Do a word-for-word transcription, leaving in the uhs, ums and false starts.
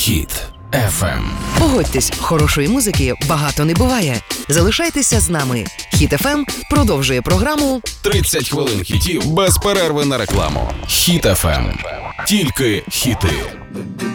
Хіт еф ем. Погодьтесь, хорошої музики багато не буває. Залишайтеся з нами. Хіт еф ем продовжує програму тридцять хвилин хітів без перерви на рекламу. Хіт еф ем. Тільки хіти.